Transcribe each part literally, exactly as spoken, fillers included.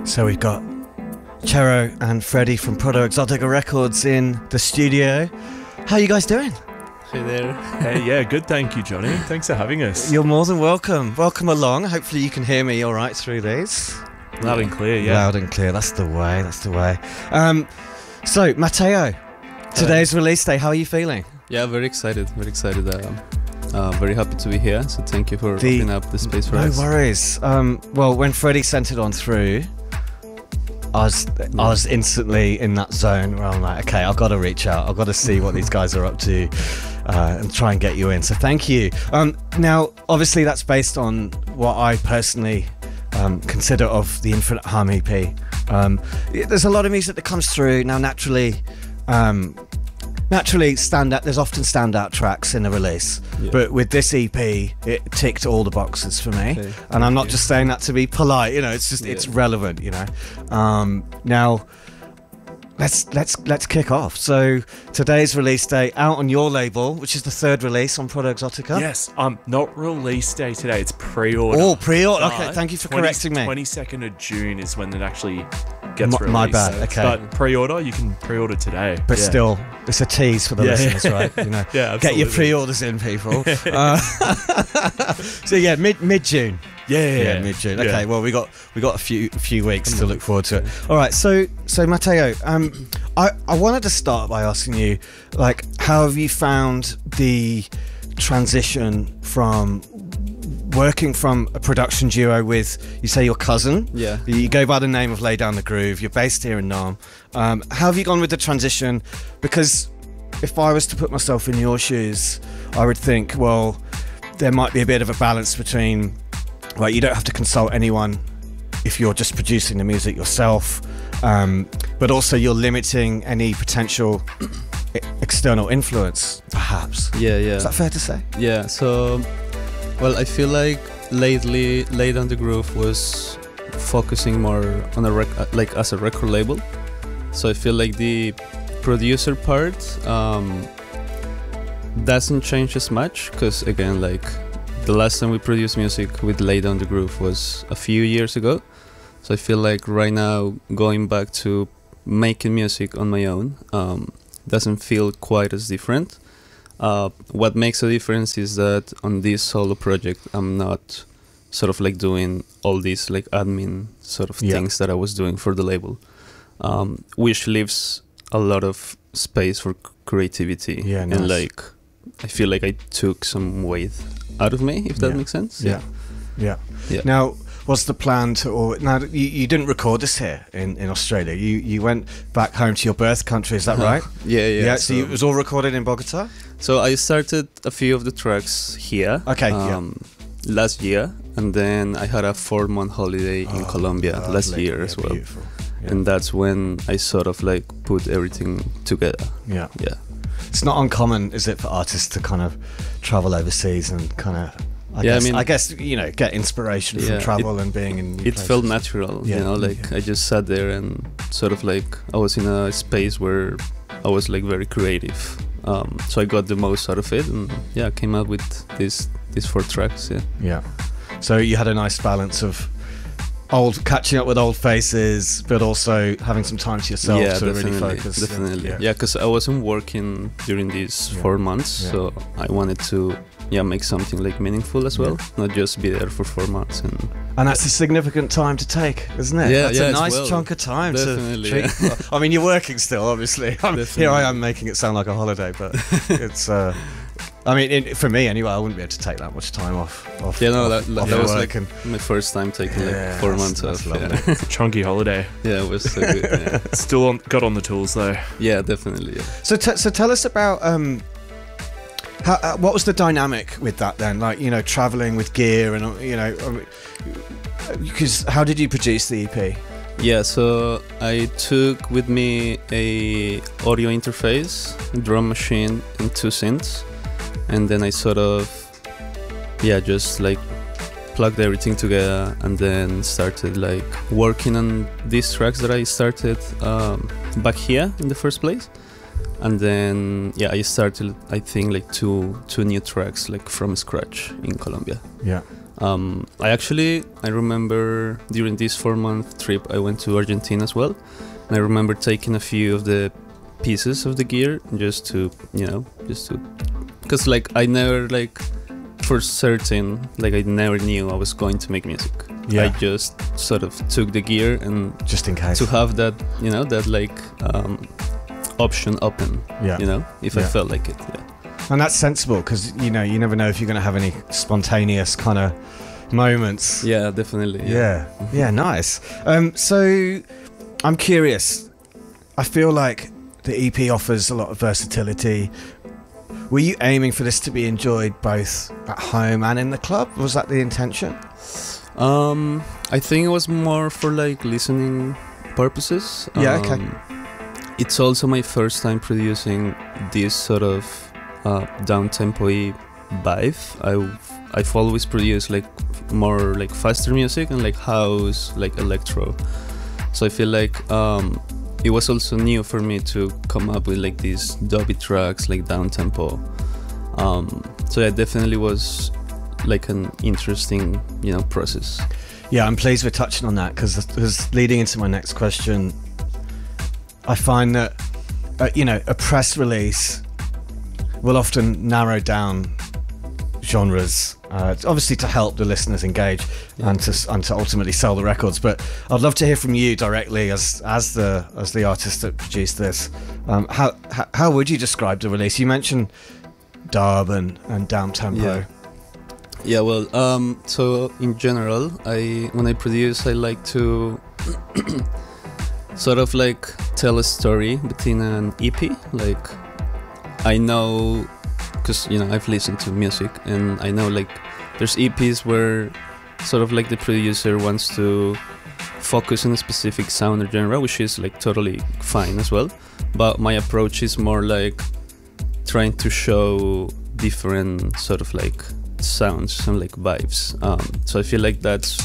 So we've got Chero and Freddie from Proto Exotica Records in the studio. How are you guys doing? Hey there. Hey, yeah, good, thank you, Johnny. Thanks for having us. You're more than welcome. Welcome along. Hopefully you can hear me all right through these. Loud and clear, yeah. Loud and clear. That's the way. That's the way. Um, so, Matteo, today's release day. How are you feeling? Yeah, very excited. Very excited. Um, uh, very happy to be here. So thank you for The- opening up the space for no us. No worries. Um, well, when Freddie sent it on through, I was I was instantly in that zone where I'm like, okay, I've got to reach out. I've got to see what these guys are up to uh, and try and get you in. So thank you. Um, now, obviously, that's based on what I personally um, consider of the Infinite Harm E P. Um, there's a lot of music that comes through now. Naturally, um, naturally, stand out. There's often standout tracks in the release, Yeah. but with this E P, it ticked all the boxes for me. Okay. And I'm not you. just saying that to be polite. You know, it's just it's Yeah. relevant. You know. Um, now, let's let's let's kick off. So today's release day out on your label, which is the third release on Proto Exotica. Yes, um, not release day today, it's pre-order. Oh, pre-order. Okay, But thank you for twenty correcting me. twenty-second of June is when it actually gets My- released. my bad, okay. But pre-order, you can pre-order today. But Yeah. still, it's a tease for the Yeah. listeners, right? You know, Yeah, get your absolutely. pre-orders in, people. uh, so yeah, mid mid June. Yeah, yeah, Yeah, yeah. mid June. Yeah. Okay, well we got we got a few a few weeks to look forward to it. All right, so so Matteo, um, I I wanted to start by asking you, like, how have you found the transition from working from a production duo with, you say, your cousin? Yeah. You go by the name of Lay Down the Groove. You're based here in Nam. Um, how have you gone with the transition? Because if I was to put myself in your shoes, I would think, well, there might be a bit of a balance between, well, you don't have to consult anyone if you're just producing the music yourself, um, but also you're limiting any potential e- external influence, perhaps. Yeah, yeah. Is that fair to say? Yeah, so, well, I feel like lately Lay Down the Groove was focusing more on a rec- uh, like as a record label. So I feel like the producer part um, doesn't change as much because, again, like the last time we produced music with Lay Down the Groove was a few years ago. So I feel like right now going back to making music on my own um, doesn't feel quite as different. Uh, what makes a difference is that on this solo project, I'm not sort of like doing all these like admin sort of Yeah. things that I was doing for the label, um, which leaves a lot of space for c- creativity. Yeah, nice. And like, I feel like I took some weight out of me, if that Yeah. makes sense. Yeah. Yeah. Yeah. Now, what's the plan to? Or now you, you didn't record this here in, in Australia. You you went back home to your birth country. Is that Uh-huh. right? Yeah, yeah. So, you, it was all recorded in Bogota. So I started a few of the tracks here. Okay, yeah. Um, Last year, and then I had a four-month holiday in Oh, Colombia last lovely. year Yeah, as well. Beautiful. Yeah. And that's when I sort of like put everything together. yeah. Yeah. It's not uncommon, is it, for artists to kind of travel overseas and kind of. I Yeah, I guess, mean- I guess you know, get inspiration from Yeah, travel and being in. New It places. felt natural, Yeah, you know, like yeah. I just sat there and sort of like I was in a space where I was like very creative. Um, so I got the most out of it, and yeah, I came up with these these four tracks. Yeah. Yeah. So you had a nice balance of old catching up with old faces, but also having some time to yourself yeah, to definitely, really focus. definitely. Yeah. Yeah, because I wasn't working during these Yeah. four months, Yeah. so I wanted to, yeah, make something like meaningful as well, not just be there for four months. And And that's a significant time to take, isn't it? Yeah, that's yeah, a as nice well. chunk of time Definitely, to treat. yeah. I mean, you're working still, obviously. I'm, here I Definitely. am making it sound like a holiday, but it's. Uh, I mean, it, for me anyway, I wouldn't be able to take that much time off. off yeah, no, off, that, off that was work like and, my first time taking Yeah, like four that's- months that's off. lovely. Yeah. It's a chunky holiday. Yeah, it was so good. Yeah, Still on, got on the tools though. yeah definitely. Yeah. So, t- so tell us about um, how, uh, what was the dynamic with that then? Like, you know, traveling with gear and uh, you know, because how did you produce the E P? Yeah, so I took with me a audio interface, a drum machine, and two synths, and then I sort of, yeah, just like plugged everything together, and then started like working on these tracks that I started um, back here in the first place, and then yeah, I started I think like two two new tracks like from scratch in Colombia. Yeah. Um, I actually I remember during this four month trip I went to Argentina as well, and I remember taking a few of the pieces of the gear just to you know just to because like I never like for certain like I never knew I was going to make music. Yeah. I just sort of took the gear and Just in case. to have that you know that like um, option open. Yeah. You know if I Yeah. felt like it. Yeah. And that's sensible because, you know, you never know if you're going to have any spontaneous kind of moments. Yeah, definitely. Yeah. Yeah, nice. Um, so I'm curious. I feel like the E P offers a lot of versatility. Were you aiming for this to be enjoyed both at home and in the club? Was that the intention? Um, I think it was more for like listening purposes. Yeah, okay. Um, it's also my first time producing this sort of uh, down-tempo-y vibe. I've I've always produced like more like faster music and like house, like electro. So I feel like um, it was also new for me to come up with like these dubby tracks, like down-tempo. Um, so yeah, definitely was like an interesting, you know, process. Yeah, I'm pleased we're touching on that because leading into my next question, I find that, uh, you know, a press release will often narrow down genres, uh, obviously to help the listeners engage Yeah. and to and to ultimately sell the records. But I'd love to hear from you directly as as the as the artist that produced this. Um, how, how how would you describe the release? You mentioned dub and and down tempo. Yeah. Yeah, well, um, so in general, I when I produce, I like to sort of like tell a story between an E P. Like, I know, because you know I've listened to music, and I know like there's E Ps where sort of like the producer wants to focus on a specific sound or genre, which is like totally fine as well. But my approach is more like trying to show different sort of like sounds and like vibes. Um, so I feel like that's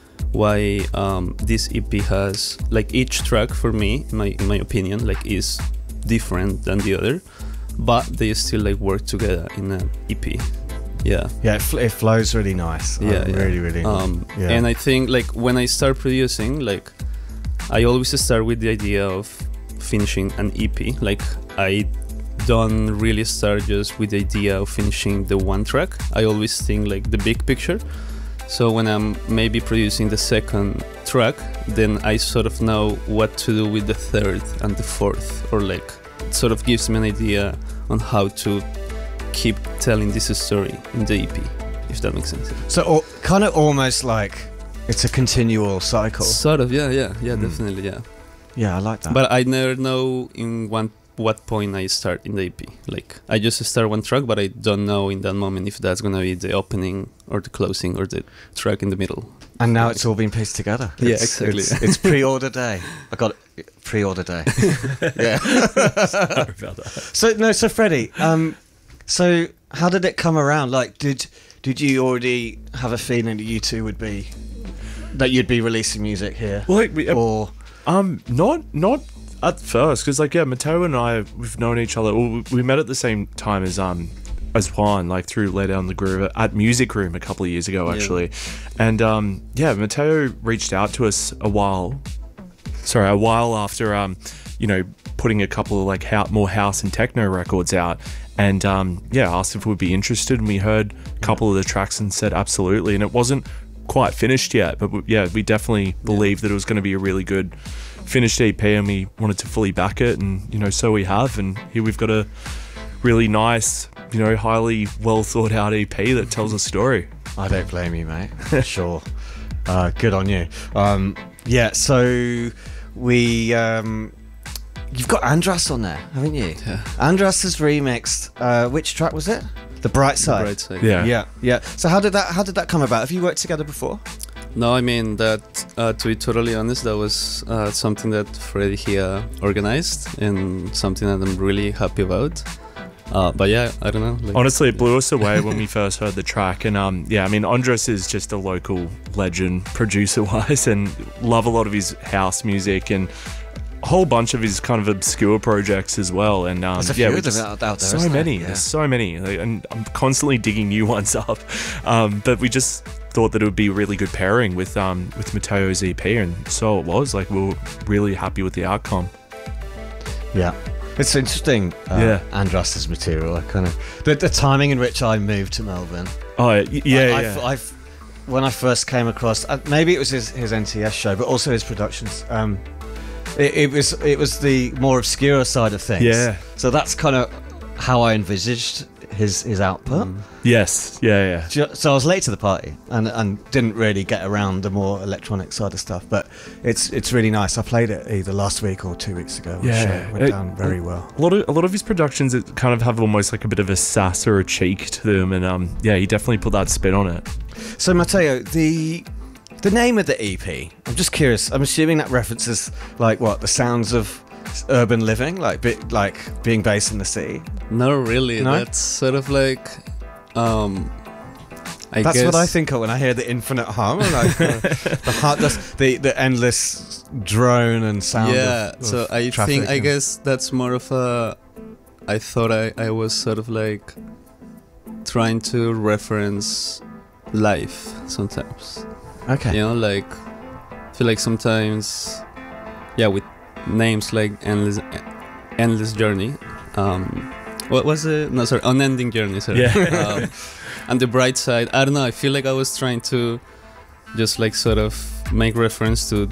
why um, this E P has like each track for me, in my in my opinion, like is different than the other, but they still like work together in an E P. Yeah. Yeah, it, fl- it flows really nice. Yeah, Um, yeah. really, really. Um, Yeah. And I think like when I start producing, like I always start with the idea of finishing an E P. Like I don't really start just with the idea of finishing the one track. I always think like the big picture. So when I'm maybe producing the second track, then I sort of know what to do with the third and the fourth, or like it sort of gives me an idea on how to keep telling this story in the E P, if that makes sense. So or, kind of almost like it's a continual cycle. Sort of, yeah, yeah, yeah, Mm. definitely, yeah. Yeah, I like that. But I never know in one what point I start in the E P. Like I just start one track, but I don't know in that moment if that's gonna be the opening or the closing or the track in the middle. And now it's all been pieced together. Yeah, It's- exactly. It's, it's pre-order day. I got it. Pre-order day. Yeah. Sorry about that. So no, so Freddie, um, so how did it come around? Like, did did you already have a feeling that you two would be that you'd be releasing music here, Well, like, we, uh, or um, not not at first, because like yeah, Matteo and I we've known each other. Well, we- we met at the same time as um as Juan, like through Lay Down the Groove at Music Room a couple of years ago, Yeah. actually. And um, yeah, Matteo reached out to us a while, sorry, a while after um, you know, putting a couple of like hou- more house and techno records out, and um, yeah, asked if we'd be interested, and we heard a couple of the tracks and said absolutely. And it wasn't quite finished yet, but we, yeah, we definitely believed that it was going to be a really good finished E P, and we wanted to fully back it, and you know, so we have, and here we've got a really nice, you know, highly well thought out E P that tells a story. I don't blame you, mate. Sure. Uh, good on you. Um, yeah. So we, um, you've got Andras on there, haven't you? Yeah. Andras has remixed. Uh, which track was it? The Bright Side. Bright Side. Yeah. Yeah. Yeah. So how did that? How did that come about? Have you worked together before? No, I mean that. Uh, to be totally honest, that was uh, something that Freddie here organized, and something that I'm really happy about. Uh, but yeah, I don't know. Like, Honestly, it blew us away when we first heard the track, and um, yeah, I mean, Andres is just a local legend producer-wise, and love a lot of his house music and a whole bunch of his kind of obscure projects as well. And um, There's a yeah, few we of them just- out, out there. so isn't there? many, Yeah. there's so many, like, and I'm constantly digging new ones up. Um, but we just thought that it would be a really good pairing with um with Mateo's E P, and so it was. Like, we were really happy with the outcome. Yeah. It's interesting, uh, Yeah. Andras's material. I kind of the, the timing in which I moved to Melbourne. Oh y- yeah, I, yeah. I've, I've when I first came across, uh, maybe it was his, his N T S show, but also his productions. Um, it, it was it was the more obscure side of things. Yeah. So that's kind of how I envisaged his his output. Yes, yeah, yeah. Ju- So I was late to the party and and didn't really get around the more electronic side of stuff. But it's it's really nice. I played it either last week or two weeks ago. Which, Yeah. uh, went It- down very well. A lot of a lot of his productions it kind of have almost like a bit of a sass or a cheek to them, and um, yeah, he definitely put that spin on it. So Mateo, the the name of the E P. I'm just curious. I'm assuming that references like what the sounds of urban living, like bit like being based in the city. Not really. No? That's sort of like, um, I That's guess what I think of when I hear the infinite hum, like uh, the heart, the the endless drone and sound. Yeah. of, of so I traffic think I and- guess that's more of a. I thought I I was sort of like trying to reference life sometimes. Okay. You know, like I feel like sometimes, yeah, with names like endless, endless journey. Um, what was it? No, sorry, unending journey. Sorry. Yeah. um, and the bright side. I don't know. I feel like I was trying to just like sort of make reference to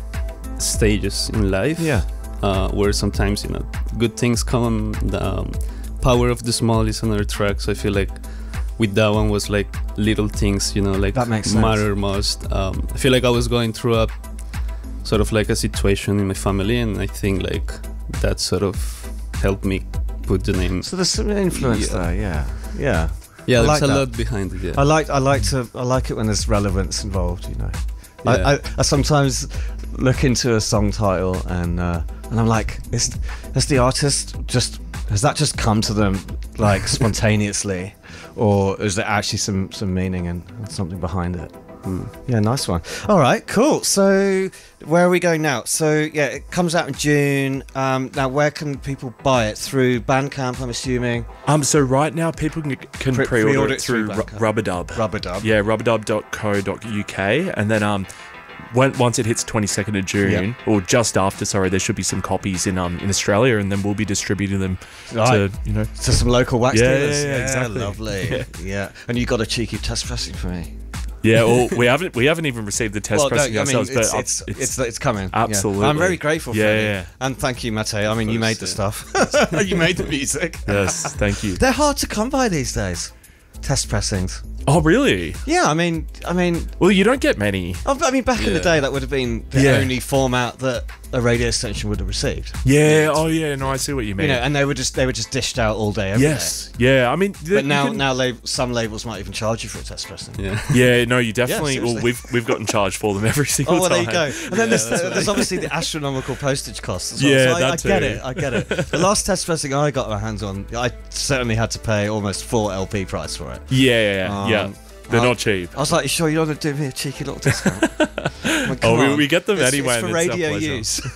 stages in life. Yeah. Uh, where sometimes, you know, good things come. The um, power of the small is another track. So I feel like with that one was like little things, you know, like That makes sense. matter most. Um, I feel like I was going through a sort of like a situation in my family, and I think like that sort of helped me put the name. So there's some influence Yeah. there. Yeah. Yeah. Yeah, I there's like a that. lot behind it. Yeah. I like I like to I like it when there's relevance involved. You know. Yeah. I, I, I sometimes look into a song title and uh, and I'm like, is has the artist just has that just come to them like spontaneously, or is there actually some some meaning and, and something behind it? Mm. Yeah, nice one. All right, cool. So where are we going now? So yeah, it comes out in June. Um, now, where can people buy it? Through Bandcamp, I'm assuming. Um, so right now people can, can Pre- pre-order, pre-order it it through through Ru- Bandcamp. Rubber Dub. Rubberdub. Yeah, rubberdub dot co dot uk, and then um, when, once it hits twenty-second of June, Yep. or just after, sorry, there should be some copies in um in Australia, and then we'll be distributing them Right. to you know. To some local wax Yeah, dealers. yeah, yeah, exactly. Lovely. Yeah. Yeah. And you got a cheeky test pressing for me. Yeah, well, we haven't we haven't even received the test Well, no, pressing I mean, ourselves, it's, but uh, it's, it's, it's, coming. Yeah. Absolutely. I'm very grateful for Yeah, it. yeah. And thank you, Mateo. I mean, you made the course, stuff. You made the music. yes, thank you. They're hard to come by these days. Test pressings. Oh, really? Yeah, I mean, I mean, Well, you don't get many. oh, I mean, back in the Yeah. day, that would have been the Yeah. only format that a radio station would have received. Yeah. Oh, yeah. No, I see what you mean. You know, and they were just they were just dished out all day, every day. yes. Yeah. I mean, th- But you now, can- now lab- some labels might even charge you for a test pressing. Yeah. Yeah. No, you definitely. well, seriously. we've we've gotten charged for them every single Oh, well, there time. you go. And then Yeah, there's, that's there's obviously the astronomical postage costs as well. Yeah, so I, that I get too. it. I get it. The last test pressing I got my hands on, I certainly had to pay almost full L P price for it. Yeah. Yeah. Yeah. Um, yeah. They're I- not cheap. I was like, you sure you don't want to do me a cheeky little discount? Like, come Oh, we, on. we get them It's- anyway. it's and for it's our radio pleasure.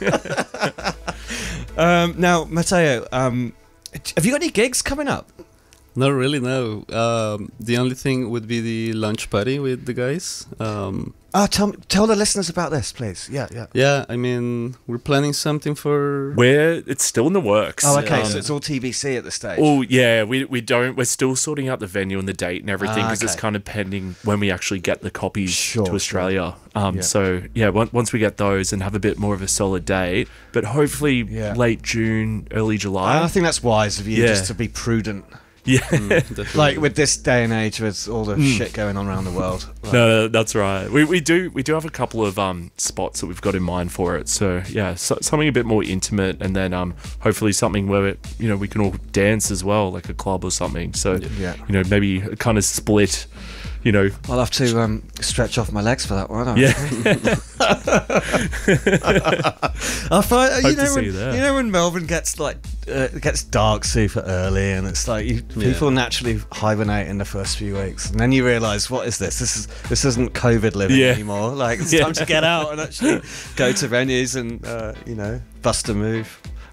use. um, now, Mateo, um, have you got any gigs coming up? Not really, no. Um, the only thing would be the lunch party with the guys. Um, Oh, tell me, tell the listeners about this, please. Yeah, yeah. yeah, I mean, we're planning something for. We're it's still in the works. Oh, okay. Um, So it's all T B C at this stage. Oh yeah, we we don't. We're still sorting out the venue and the date and everything Ah, because it's okay. kind of pending when we actually get the copies Sure, to Australia. Um, Yeah. so yeah, on- once we get those and have a bit more of a solid date, but hopefully Yeah. late June, early And July. I think that's wise of you Yeah. just to be prudent. yeah, Mm, definitely. Like with this day and age, with all the Mm. shit going on around the world. Like, no, that's right. We we do we do have a couple of um spots that we've got in mind for it. So yeah, so, something a bit more intimate, and then um hopefully something where it, you know we can all dance as well, like a club or something. So yeah. you know maybe a kind of split. You know, I'll have to um, stretch off my legs for that one. I yeah. I find you Hope to know see when, you there. you know when Melbourne gets like uh, it gets dark super early, and it's like you, Yeah. people naturally hibernate in the first few weeks, and then you realise what is this? This is this isn't COVID living Yeah. anymore. Like it's Yeah. time to get out and actually go to venues and uh, you know bust a move.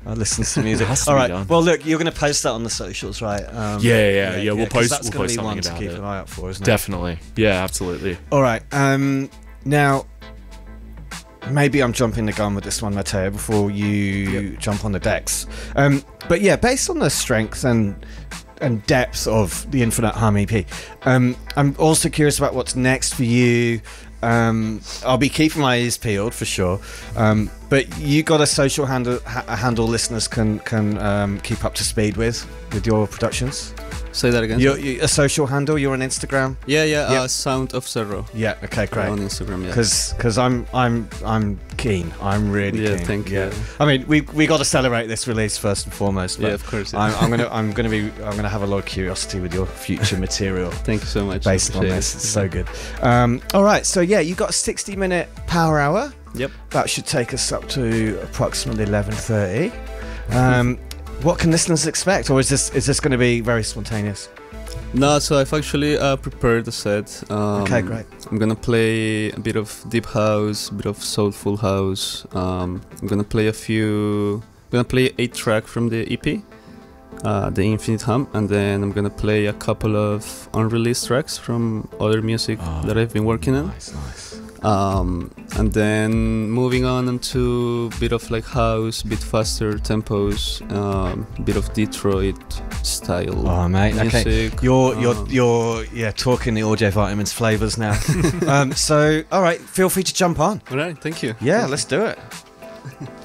I listen to music. It has to All be right. done. Well, look, you're going to post that on the socials, right? Um, Yeah, yeah, yeah, we'll 'cause post- That's we'll going post to be one something to about keep it. an eye out for, isn't it? Definitely. Yeah, absolutely. All right. Um, now, maybe I'm jumping the gun with this one, Matteo, before you Yep. jump on the decks. Um, but yeah, based on the strength and and depth of the Infinite Harm E P, um, I'm also curious about what's next for you. Um, I'll be keeping my ears peeled for sure. Um, but you got a social handle, ha- a handle listeners can can um, keep up to speed with with your productions. Say that again. You're, you a social handle. You're on Instagram. Yeah, yeah. Yep. Uh, Sound of Zero Yeah. Okay. Great. on Instagram. Yeah. Because because I'm I'm I'm keen. I'm really Yeah, keen. thank you. I mean, we we got to celebrate this release first and foremost. But Yeah, of course. Yeah. I'm, I'm gonna I'm gonna be I'm gonna have a lot of curiosity with your future material Thank you so much. based on Appreciate this. it. It's so good. Um, all right. So yeah, you got a sixty minute power hour. Yep. That should take us up to approximately eleven thirty. Um, what can listeners expect, or is this is this going to be very spontaneous? No, so I've actually uh, prepared a set. Um, Okay, great. I'm gonna play a bit of deep house, a bit of soulful house. Um, I'm gonna play a few. I'm gonna play eight track from the E P, uh, the Infinite Hum, and then I'm gonna play a couple of unreleased tracks from other music Oh, that I've been working on. Nice, nice. Um, and then moving on into a bit of like house, bit faster tempos, um, bit of Detroit style Oh mate, okay. music. You're you're um, you're yeah talking the Audio Vitamins flavors now. um, so all right, feel free to jump on. All right, thank you. Yeah, let's do it.